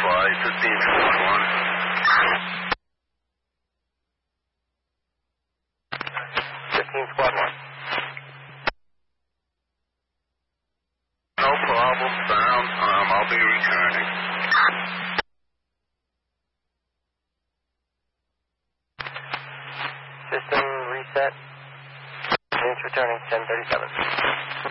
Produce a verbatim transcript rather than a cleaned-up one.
five, fifteen squad one. fifteen squad one. No problem, found. Um, I'll be returning. System reset. Units returning ten thirty-seven.